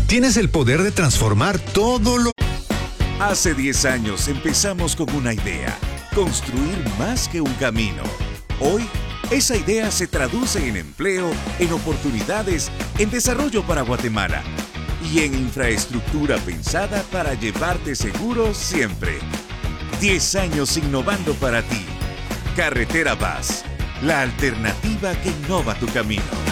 Tienes el poder de transformar todo lo... Hace 10 años empezamos con una idea, construir más que un camino. Hoy, esa idea se traduce en empleo, en oportunidades, en desarrollo para Guatemala y en infraestructura pensada para llevarte seguro siempre. 10 años innovando para ti. Carretera Paz, la alternativa que innova tu camino.